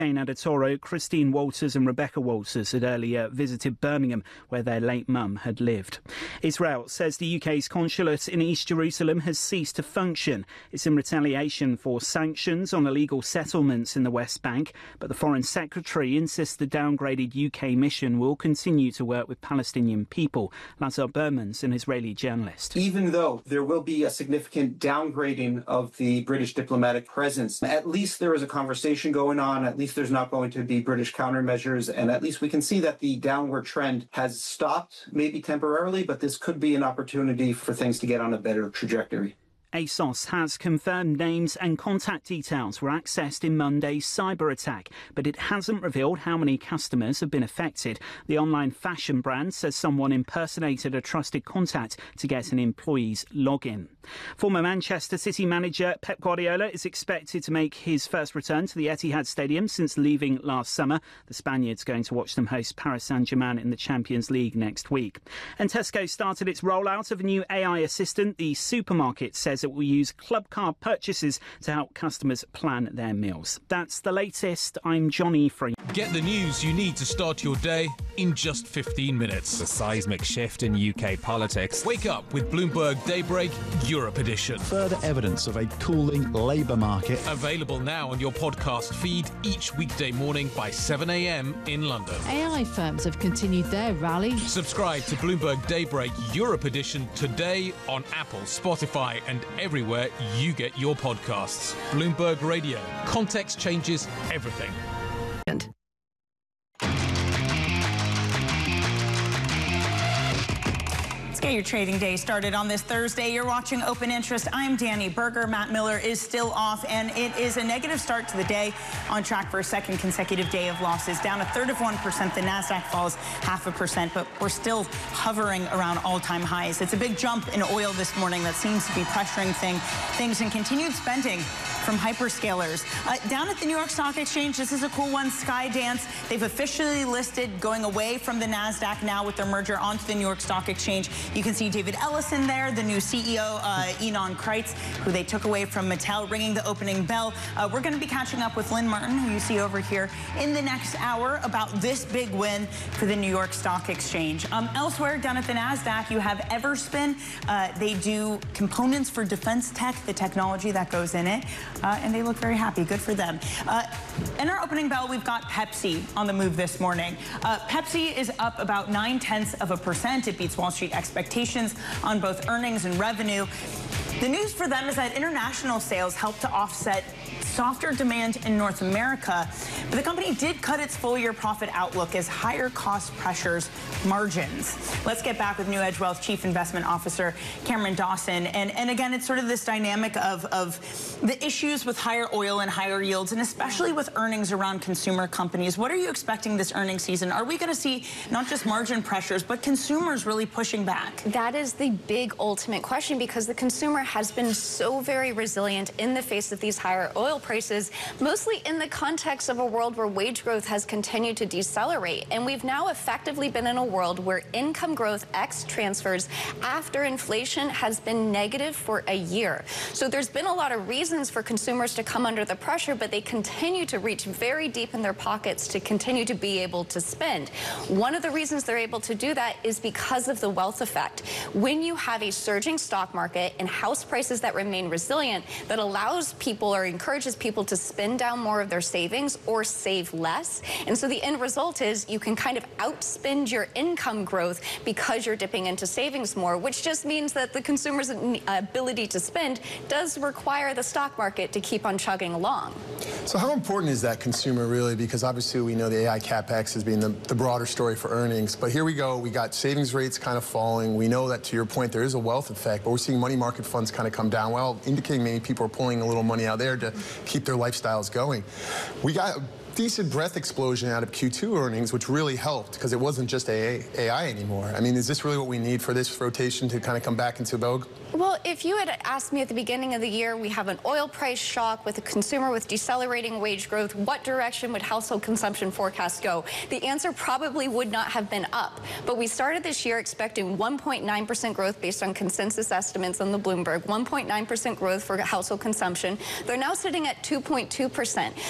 Adetoro, Christine Walters and Rebecca Walters had earlier visited Birmingham, where their late mum had lived. Israel says the UK's consulate in East Jerusalem has ceased to function. It's in retaliation for sanctions on illegal settlements in the West Bank, but the Foreign Secretary insists the downgraded UK mission will continue to work with Palestinian people. Lazar Berman's an Israeli journalist. Even though there will be a significant downgrading of the British diplomatic presence, at least there is a conversation going on, at least there's not going to be British countermeasures, and at least we can see that the downward trend has stopped, maybe temporarily, but this could be an opportunity for things to get on a better trajectory. ASOS has confirmed names and contact details were accessed in Monday's cyber attack, but it hasn't revealed how many customers have been affected. The online fashion brand says someone impersonated a trusted contact to get an employee's login. Former Manchester City manager Pep Guardiola is expected to make his first return to the Etihad Stadium since leaving last summer. The Spaniard's going to watch them host Paris Saint-Germain in the Champions League next week. And Tesco started its rollout of a new AI assistant. The supermarket says it will use club card purchases to help customers plan their meals. That's the latest. I'm Johnny Free. Get the news you need to start your day in just 15 minutes. The seismic shift in UK politics. Wake up with Bloomberg Daybreak Europe Edition. Further evidence of a cooling labour market. Available now on your podcast feed each weekday morning by 7 a.m. in London. AI firms have continued their rally. Subscribe to Bloomberg Daybreak Europe Edition today on Apple, Spotify and everywhere you get your podcasts. Bloomberg Radio. Context changes everything. Get your trading day started on this Thursday. You're watching Open Interest. I'm Danny Berger. Matt Miller is still off, and it is a negative start to the day, on track for a second consecutive day of losses. Down 1/3%. The NASDAQ falls 0.5%, but we're still hovering around all-time highs. It's a big jump in oil this morning that seems to be pressuring things and continued spending from hyperscalers. Down at the New York Stock Exchange, this is a cool one, Skydance. They've officially listed going away from the NASDAQ now with their merger onto the New York Stock Exchange. You can see David Ellison there, the new CEO, Ynon Kreiz, who they took away from Mattel, ringing the opening bell. We're going to be catching up with Lynn Martin, who you see over here, in the next hour about this big win for the New York Stock Exchange. Elsewhere, down at the NASDAQ, you have Everspin. They do components for defense tech, the technology that goes in it, and they look very happy. Good for them. In our opening bell, we've got Pepsi on the move this morning. Pepsi is up about 0.9%. It beats Wall Street expectations on both earnings and revenue. The news for them is that international sales helped to offset softer demand in North America, but the company did cut its full-year profit outlook as higher cost pressures margins. Let's get back with New Edge Wealth Chief Investment Officer Cameron Dawson. And again, it's sort of this dynamic of the issues with higher oil and higher yields, and especially with earnings around consumer companies. What are you expecting this earnings season? Are we going to see not just margin pressures, but consumers really pushing back? That is the big ultimate question, because the consumer has been so very resilient in the face of these higher oil prices, mostly in the context of a world where wage growth has continued to decelerate. And we've now effectively been in a world where income growth ex transfers after inflation has been negative for a year. So there's been a lot of reasons for consumers to come under the pressure, but they continue to reach very deep in their pockets to continue to be able to spend. One of the reasons they're able to do that is because of the wealth effect. When you have a surging stock market and house prices that remain resilient, that allows people or encourages people to spend down more of their savings or save less. And so the end result is you can kind of outspend your income growth because you're dipping into savings more, which just means that the consumer's ability to spend does require the stock market to keep on chugging along. So how important is that consumer really? Because obviously we know the AI CapEx has been the broader story for earnings, but here we go, we got savings rates kind of falling. We know that, to your point, there is a wealth effect, but we're seeing money market funds kind of come down, well, indicating maybe people are pulling a little money out there to keep their lifestyles going. We got a decent breadth explosion out of Q2 earnings, which really helped because it wasn't just AI anymore. I mean, is this really what we need for this rotation to kind of come back into vogue? Well, if you had asked me at the beginning of the year, we have an oil price shock with a consumer with decelerating wage growth, what direction would household consumption forecasts go? The answer probably would not have been up. But we started this year expecting 1.9% growth based on consensus estimates on the Bloomberg, 1.9% growth for household consumption. They're now sitting at 2.2%.